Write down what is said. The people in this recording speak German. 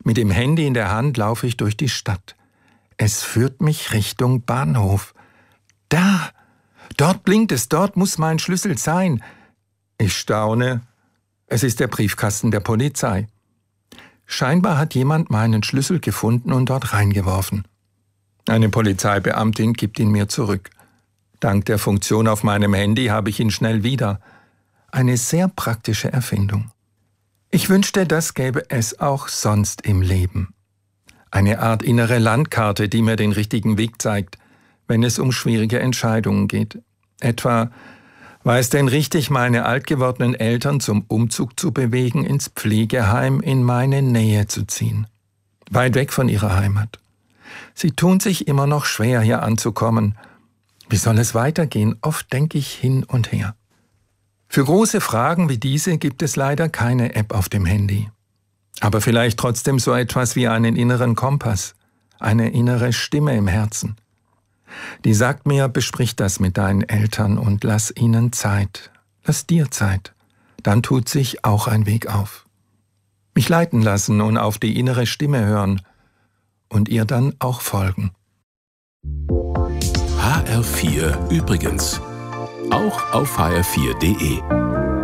Mit dem Handy in der Hand laufe ich durch die Stadt. Es führt mich Richtung Bahnhof. Da! Dort blinkt es, dort muss mein Schlüssel sein. Ich staune. Es ist der Briefkasten der Polizei. Scheinbar hat jemand meinen Schlüssel gefunden und dort reingeworfen. Eine Polizeibeamtin gibt ihn mir zurück. Dank der Funktion auf meinem Handy habe ich ihn schnell wieder. Eine sehr praktische Erfindung. Ich wünschte, das gäbe es auch sonst im Leben. Eine Art innere Landkarte, die mir den richtigen Weg zeigt, wenn es um schwierige Entscheidungen geht. Etwa, war es denn richtig, meine alt gewordenen Eltern zum Umzug zu bewegen, ins Pflegeheim in meine Nähe zu ziehen? Weit weg von ihrer Heimat. Sie tun sich immer noch schwer, hier anzukommen. Wie soll es weitergehen? Oft denke ich hin und her. Für große Fragen wie diese gibt es leider keine App auf dem Handy. Aber vielleicht trotzdem so etwas wie einen inneren Kompass, eine innere Stimme im Herzen. Die sagt mir, besprich das mit deinen Eltern und lass ihnen Zeit. Lass dir Zeit. Dann tut sich auch ein Weg auf. Mich leiten lassen und auf die innere Stimme hören und ihr dann auch folgen. HR4 übrigens. Auch auf hr4.de.